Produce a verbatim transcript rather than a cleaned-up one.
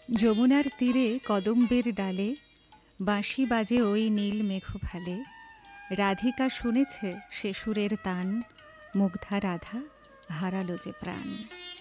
যমুনার তীরে কদম্বের ডালে বাঁশি বাজে ওই নীল মেঘভালে। রাধিকা শুনেছে সে সুরের তান, মুগ্ধা রাধা হারালো যে প্রাণ।